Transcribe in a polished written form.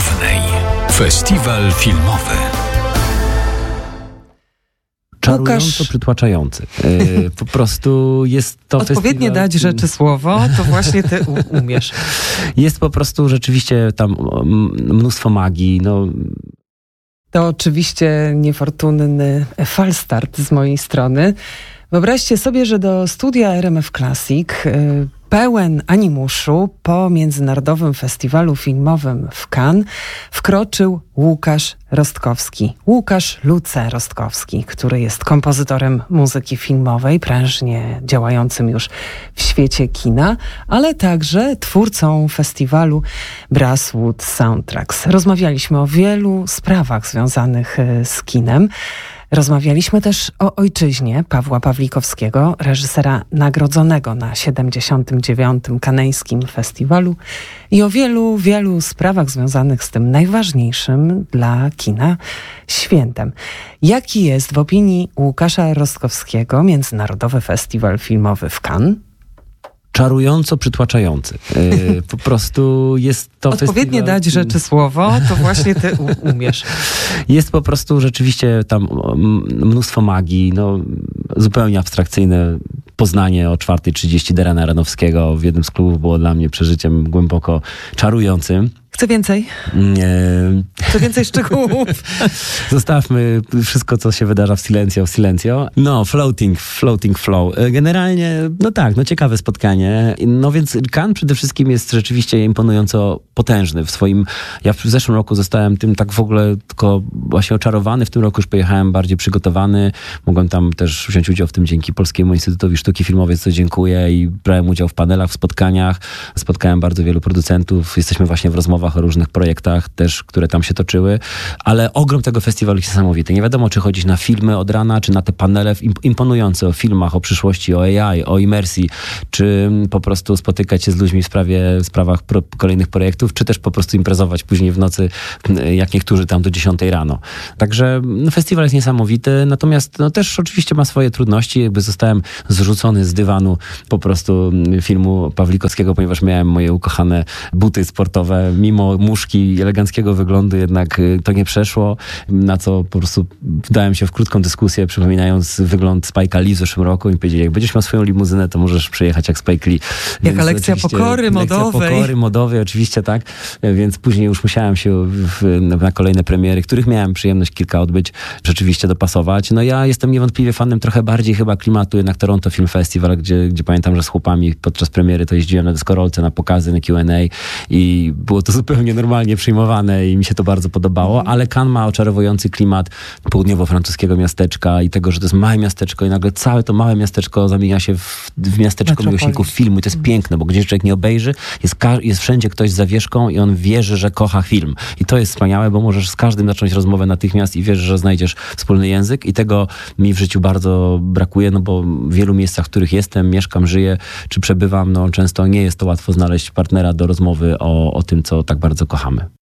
Głównej. Festiwal filmowy. Czarująco przytłaczający. Po prostu jest to odpowiednie festiwal... dać rzeczy słowo, to właśnie ty umiesz. Jest po prostu rzeczywiście tam mnóstwo magii. To oczywiście niefortunny falstart z mojej strony. Wyobraźcie sobie, że do studia RMF Classic pełen animuszu po Międzynarodowym Festiwalu Filmowym w Cannes wkroczył Łukasz Rostkowski. Łukasz Luce Rostkowski, który jest kompozytorem muzyki filmowej, prężnie działającym już w świecie kina, ale także twórcą festiwalu Brasswood Soundtracks. Rozmawialiśmy o wielu sprawach związanych z kinem. Rozmawialiśmy też o ojczyźnie Pawła Pawlikowskiego, reżysera nagrodzonego na 79. Kaneńskim Festiwalu i o wielu sprawach związanych z tym najważniejszym dla kina świętem. Jaki jest w opinii Łukasza Rostkowskiego Międzynarodowy Festiwal Filmowy w Cannes? Czarująco przytłaczający. Po prostu jest to odpowiednie festiwal... dać rzeczy słowo, to właśnie ty umiesz. Jest po prostu rzeczywiście tam mnóstwo magii, zupełnie abstrakcyjne poznanie o 4:30 Darrena Aronofskiego w jednym z klubów było dla mnie przeżyciem głęboko czarującym. Chcę więcej. Chcę więcej szczegółów. Zostawmy wszystko, co się wydarza w silencio. Floating flow. Generalnie, ciekawe spotkanie. Więc Cannes przede wszystkim jest rzeczywiście imponująco potężny w swoim... Ja w zeszłym roku zostałem tym tak w ogóle tylko właśnie oczarowany. W tym roku już pojechałem bardziej przygotowany. Mogłem tam też wziąć udział w tym dzięki Polskiemu Instytutowi Sztuki Filmowej, za co dziękuję, i brałem udział w panelach, w spotkaniach. Spotkałem bardzo wielu producentów. Jesteśmy właśnie w rozmowach o różnych projektach też, które tam się toczyły, ale ogrom tego festiwalu jest niesamowity. Nie wiadomo, czy chodzić na filmy od rana, czy na te panele imponujące o filmach, o przyszłości, o AI, o imersji, czy po prostu spotykać się z ludźmi w sprawach kolejnych projektów, czy też po prostu imprezować później w nocy, jak niektórzy tam do 10 rano. Także festiwal jest niesamowity, natomiast też oczywiście ma swoje trudności. Zostałem zrzucony z dywanu po prostu filmu Pawlikowskiego, ponieważ miałem moje ukochane buty sportowe, mimo muszki i eleganckiego wyglądu, jednak to nie przeszło, na co po prostu wdałem się w krótką dyskusję, przypominając wygląd Spike'a Lee w zeszłym roku i powiedzieli, jak będziesz miał swoją limuzynę, to możesz przyjechać jak Spike Lee. Jaka lekcja pokory modowej. Lekcja pokory modowej, oczywiście tak. Więc później już musiałem się na kolejne premiery, których miałem przyjemność kilka odbyć, rzeczywiście dopasować. Ja jestem niewątpliwie fanem trochę bardziej chyba klimatu jednak Toronto Film Festival, gdzie pamiętam, że z chłopami podczas premiery to jeździłem na deskorolce, na pokazy, na Q&A i było to zupełnie normalnie przyjmowane i mi się to bardzo podobało, ale Cannes ma oczarowujący klimat południowo-francuskiego miasteczka i tego, że to jest małe miasteczko i nagle całe to małe miasteczko zamienia się w miasteczko miłośników filmu i to jest piękne, bo gdzieś człowiek nie obejrzy, jest wszędzie ktoś z zawieszką i on wierzy, że kocha film. I to jest wspaniałe, bo możesz z każdym zacząć rozmowę natychmiast i wierzysz, że znajdziesz wspólny język i tego mi w życiu bardzo brakuje, bo w wielu miejscach, w których jestem, mieszkam, żyję, czy przebywam, często nie jest to łatwo znaleźć partnera do rozmowy o tym, co tak bardzo kochamy.